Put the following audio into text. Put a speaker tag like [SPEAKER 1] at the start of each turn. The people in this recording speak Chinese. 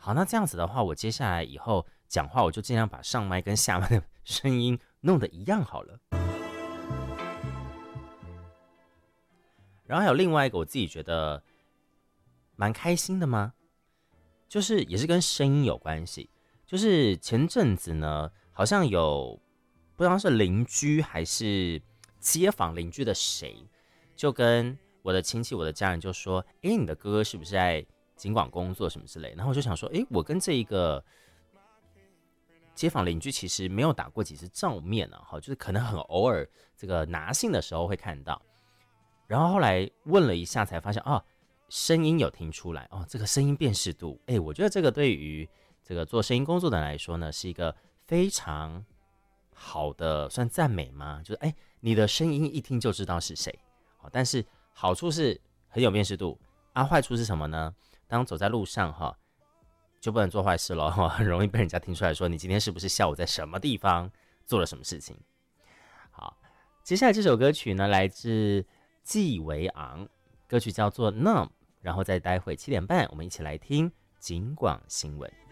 [SPEAKER 1] 好，那这样子的话，我接下来以后讲话，我就尽量把上麦跟下麦的声音弄得一样好了。然后还有另外一个我自己觉得蛮开心的吗？就是也是跟声音有关系。就是前阵子呢，好像有不知道是邻居还是街坊邻居的谁，就跟我的亲戚、我的家人就说：“哎，你的哥哥是不是在警广工作什么之类？”然后我就想说：“哎，我跟这一个街坊邻居其实没有打过几次照面啊，就是可能很偶尔这个拿信的时候会看到。”然后后来问了一下，才发现哦，声音有听出来哦，这个声音辨识度，哎，我觉得这个对于这个做声音工作的人来说呢，是一个非常好的算赞美吗？就是哎，你的声音一听就知道是谁。但是好处是很有辨识度，坏处是什么呢？当走在路上就不能做坏事了，很容易被人家听出来说你今天是不是下午在什么地方做了什么事情。好，接下来这首歌曲呢，来自纪维昂，歌曲叫做《Numb》，然后再待会7点半，我们一起来听警广新闻。